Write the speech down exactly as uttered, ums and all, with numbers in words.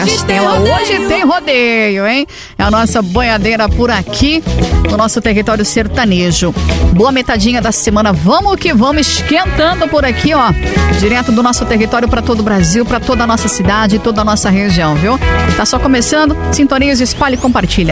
Castela. Hoje tem rodeio, hein? É a nossa boiadeira por aqui, no nosso território sertanejo. Boa metadinha da semana. Vamos que vamos, esquentando por aqui, ó. Direto do nosso território para todo o Brasil, para toda a nossa cidade e toda a nossa região, viu? Tá só começando. Sintonize, espalhe e compartilha.